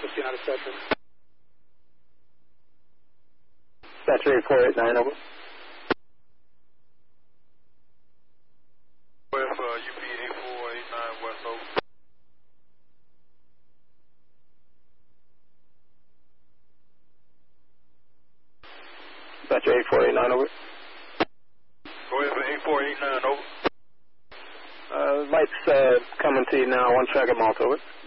United Spectrum. Dispatcher 8489, over. West UP 8489 West, over. Dispatcher 8489, over. Go ahead for 8489, over. Lights coming to you now, 1 track at Malta, over.